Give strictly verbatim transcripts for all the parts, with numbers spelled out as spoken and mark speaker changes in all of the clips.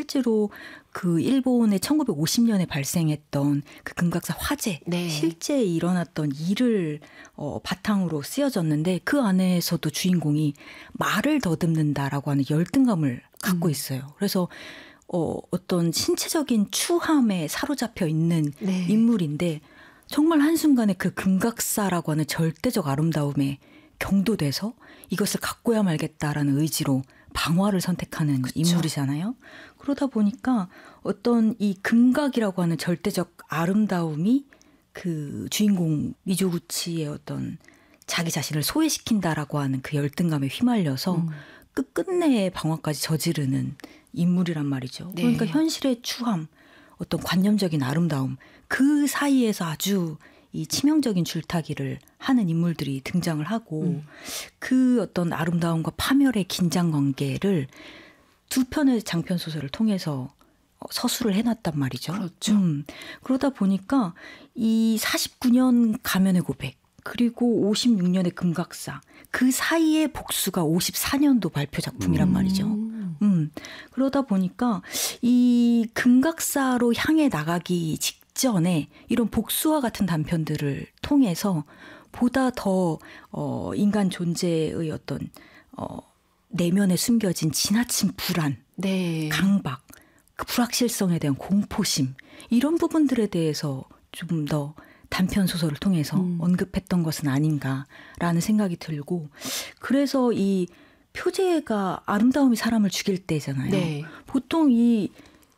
Speaker 1: 실제로 그 일본의 천구백오십 년에 발생했던 그 금각사 화재,
Speaker 2: 네.
Speaker 1: 실제 일어났던 일을 어, 바탕으로 쓰여졌는데 그 안에서도 주인공이 말을 더듬는다라고 하는 열등감을 갖고
Speaker 2: 음.
Speaker 1: 있어요. 그래서 어, 어떤 신체적인 추함에 사로잡혀 있는
Speaker 2: 네.
Speaker 1: 인물인데 정말 한순간에 그 금각사라고 하는 절대적 아름다움에 경도돼서 이것을 갖고야 말겠다라는 의지로 방화를 선택하는 그쵸. 인물이잖아요. 그러다 보니까 어떤 이 금각이라고 하는 절대적 아름다움이 그 주인공 미조구치의 어떤 자기 자신을 소외시킨다라고 하는 그 열등감에 휘말려서
Speaker 2: 음.
Speaker 1: 끝끝내 방화까지 저지르는 인물이란 말이죠.
Speaker 2: 네.
Speaker 1: 그러니까 현실의 추함, 어떤 관념적인 아름다움 그 사이에서 아주 이 치명적인 줄타기를 하는 인물들이 등장을 하고
Speaker 2: 음.
Speaker 1: 그 어떤 아름다움과 파멸의 긴장 관계를 두 편의 장편 소설을 통해서 서술을 해놨단 말이죠.
Speaker 2: 그렇죠.
Speaker 1: 음, 그러다 보니까 이 사십구 년 가면의 고백 그리고 오십육 년의 금각사 그 사이의 복수가 오십사 년도 발표 작품이란
Speaker 2: 음.
Speaker 1: 말이죠. 음, 그러다 보니까 이 금각사로 향해 나가기 직전에 이런 복수와 같은 단편들을 통해서 보다 더 어, 인간 존재의 어떤 어, 내면에 숨겨진 지나친 불안,
Speaker 2: 네.
Speaker 1: 강박, 그 불확실성에 대한 공포심 이런 부분들에 대해서 좀 더 단편 소설을 통해서
Speaker 2: 음.
Speaker 1: 언급했던 것은 아닌가라는 생각이 들고 그래서 이 표제가 아름다움이 사람을 죽일 때잖아요.
Speaker 2: 네.
Speaker 1: 보통 이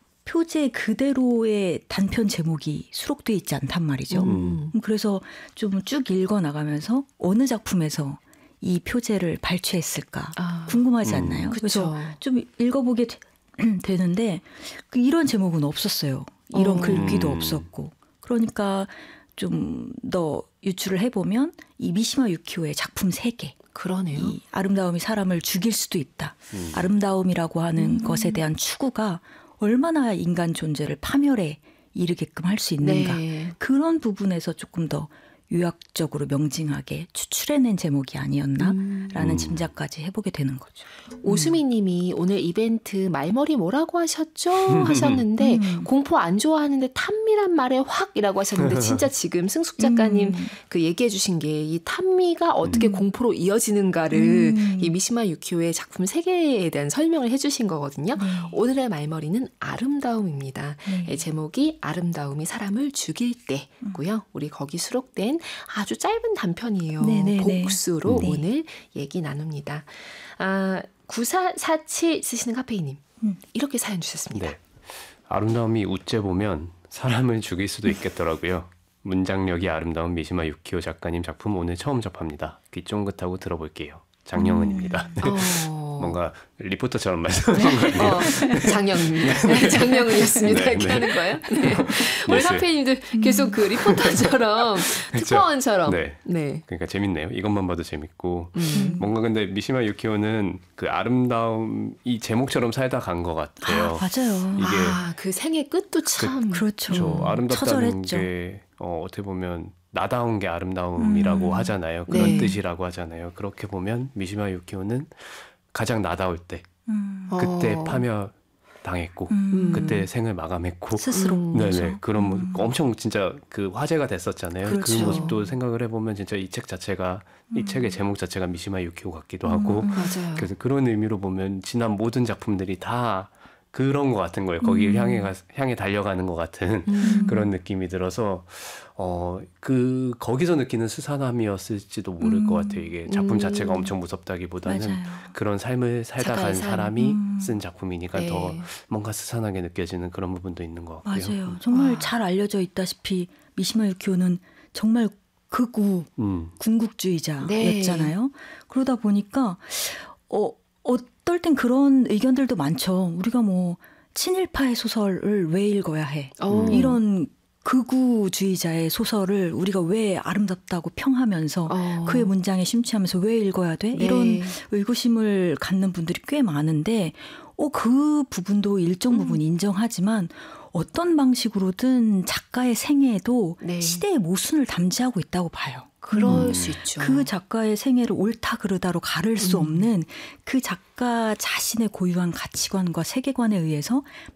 Speaker 1: 표제 그대로의 단편 제목이 수록되어 있지 않단 말이죠.
Speaker 2: 음.
Speaker 1: 그래서 좀 쭉 읽어나가면서 어느 작품에서 이 표제를 발췌했을까
Speaker 2: 아.
Speaker 1: 궁금하지
Speaker 2: 음.
Speaker 1: 않나요?
Speaker 2: 그쵸.
Speaker 1: 그래서 좀 읽어보게 되, 되는데 이런 제목은 없었어요. 이런
Speaker 2: 어.
Speaker 1: 글귀도
Speaker 3: 음.
Speaker 1: 없었고. 그러니까 좀 더 유출을 해보면 이 미시마 유키오의 작품 세 개.
Speaker 2: 그러네요.
Speaker 1: 이 아름다움이 사람을 죽일 수도 있다.
Speaker 3: 음.
Speaker 1: 아름다움이라고 하는
Speaker 2: 음.
Speaker 1: 것에 대한 추구가 얼마나 인간 존재를 파멸에 이르게끔 할 수 있는가.
Speaker 2: 네.
Speaker 1: 그런 부분에서 조금 더 요약적으로 명징하게 추출해낸 제목이 아니었나라는
Speaker 2: 음.
Speaker 1: 짐작까지 해보게 되는 거죠.
Speaker 2: 오수미 님이 오늘 이벤트 말머리 뭐라고 하셨죠? 하셨는데
Speaker 1: 음.
Speaker 2: 공포 안 좋아하는데 탐미란 말에 확이라고 하셨는데 진짜 지금 승숙 작가님
Speaker 1: 음.
Speaker 2: 그 얘기해 주신 게 이 탐미가 어떻게
Speaker 1: 음.
Speaker 2: 공포로 이어지는가를
Speaker 1: 음.
Speaker 2: 이 미시마 유키오의 작품 세 개에 대한 설명을 해 주신 거거든요.
Speaker 1: 네.
Speaker 2: 오늘의 말머리는 아름다움입니다.
Speaker 1: 네.
Speaker 2: 제목이 아름다움이 사람을 죽일 때고요. 우리 거기 수록된 아주 짧은 단편이에요.
Speaker 1: 네네네.
Speaker 2: 복수로
Speaker 1: 네.
Speaker 2: 오늘 얘기 나눕니다. 아, 구사사칠 쓰시는 카페이님
Speaker 1: 음.
Speaker 2: 이렇게 사연 주셨습니다.
Speaker 3: 네. 아름다움이 우째 보면 사람을 죽일 수도 있겠더라고요. 문장력이 아름다운 미시마 유키오 작가님 작품 오늘 처음 접합니다. 귀 쫑긋하고 들어볼게요. 장영은입니다.
Speaker 2: 음. 어.
Speaker 3: 뭔가 리포터처럼 말씀하신 거 같아요.
Speaker 2: 어, 장영입니다. 장영은이었습니다.
Speaker 3: 네,
Speaker 2: 이렇게
Speaker 3: 네.
Speaker 2: 하는 거예요. 네. 우리
Speaker 3: 뉴스.
Speaker 2: 카페이님도 계속 그 리포터처럼 특파원처럼.
Speaker 3: 네.
Speaker 2: 네.
Speaker 3: 그러니까 재밌네요. 이것만 봐도 재밌고
Speaker 2: 음.
Speaker 3: 뭔가 근데 미시마 유키오는 그 아름다움 이 제목처럼 살다 간 것 같아요.
Speaker 1: 아, 맞아요.
Speaker 3: 이게
Speaker 2: 아, 그 생의 끝도 참.
Speaker 1: 그렇죠.
Speaker 3: 저 아름답다는
Speaker 1: 처절했죠.
Speaker 3: 게 어, 어떻게 보면 나다운 게 아름다움이라고
Speaker 1: 음.
Speaker 3: 하잖아요. 그런
Speaker 2: 네.
Speaker 3: 뜻이라고 하잖아요. 그렇게 보면 미시마 유키오는 가장 나다울 때
Speaker 1: 음.
Speaker 3: 그때
Speaker 2: 어.
Speaker 3: 파멸 당했고
Speaker 1: 음.
Speaker 3: 그때 생을 마감했고
Speaker 1: 스스로.
Speaker 2: 음.
Speaker 3: 네네
Speaker 1: 그렇죠.
Speaker 3: 그런 모-
Speaker 1: 음.
Speaker 3: 엄청 진짜 그 화제가 됐었잖아요.
Speaker 2: 그렇죠.
Speaker 3: 그 모습도 생각을 해보면 진짜 이 책 자체가 이 책의 제목 자체가 미시마 유키오 같기도 하고
Speaker 1: 음.
Speaker 2: 맞아요.
Speaker 3: 그래서 그런 의미로 보면 지난 모든 작품들이 다 그런 것 같은 거예요. 거기를
Speaker 1: 음.
Speaker 3: 향해 가, 향해 달려가는 것 같은
Speaker 2: 음.
Speaker 3: 그런 느낌이 들어서 어 그 거기서 느끼는 스산함이었을지도 모를
Speaker 1: 음.
Speaker 3: 것 같아요. 이게 작품
Speaker 2: 음.
Speaker 3: 자체가 엄청 무섭다기보다는
Speaker 1: 맞아요.
Speaker 3: 그런 삶을 살다
Speaker 2: 작가의
Speaker 3: 간
Speaker 2: 삶.
Speaker 3: 사람이
Speaker 1: 음.
Speaker 3: 쓴 작품이니까
Speaker 2: 네.
Speaker 3: 더 뭔가 스산하게 느껴지는 그런 부분도 있는 것 같고요.
Speaker 1: 맞아요. 정말
Speaker 2: 와.
Speaker 1: 잘 알려져 있다시피 미시마 유키오는 정말 극우
Speaker 3: 음.
Speaker 1: 군국주의자였잖아요. 그러다 보니까 어, 어떨 땐 그런 의견들도 많죠. 우리가 뭐 친일파의 소설을 왜 읽어야 해?
Speaker 2: 어.
Speaker 1: 이런 극우주의자의 소설을 우리가 왜 아름답다고 평하면서
Speaker 2: 어.
Speaker 1: 그의 문장에 심취하면서 왜 읽어야 돼?
Speaker 2: 네.
Speaker 1: 이런 의구심을 갖는 분들이 꽤 많은데 어, 그 부분도 일정
Speaker 2: 음.
Speaker 1: 부분 인정하지만 어떤 방식으로든 작가의 생애도
Speaker 2: 네.
Speaker 1: 시대의 모순을 담지하고 있다고 봐요.
Speaker 2: 그럴
Speaker 3: 음.
Speaker 2: 수 있죠.
Speaker 1: 그 작가의 생애를 옳다 그르다로 가를 수
Speaker 2: 음.
Speaker 1: 없는 그 작가 자신의 고유한 가치관과 세계관에 의해서